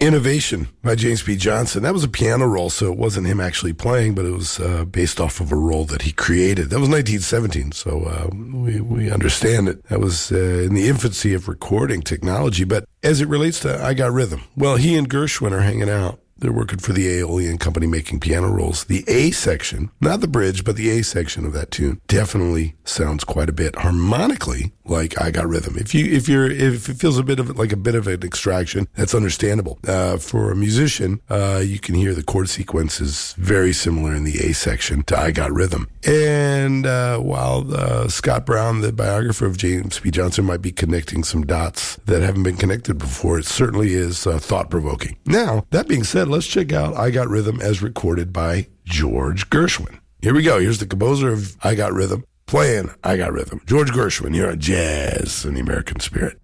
Innovation by James P. Johnson. That was a piano roll, so it wasn't him actually playing, but it was based off of a roll that he created. That was 1917, so we understand it. That was in the infancy of recording technology. But as it relates to I Got Rhythm, well, he and Gershwin are hanging out. They're working for the Aeolian Company making piano rolls. The A section, not the bridge, but the A section of that tune definitely sounds quite a bit harmonically like I Got Rhythm. If it feels a bit of an extraction, that's understandable. For a musician, you can hear the chord sequences very similar in the A section to I Got Rhythm. And while Scott Brown, the biographer of James P. Johnson, might be connecting some dots that haven't been connected before, it certainly is thought-provoking. Now, that being said, let's check out I Got Rhythm as recorded by George Gershwin. Here we go. Here's the composer of I Got Rhythm playing I Got Rhythm. George Gershwin here on Jazz and the American Spirit.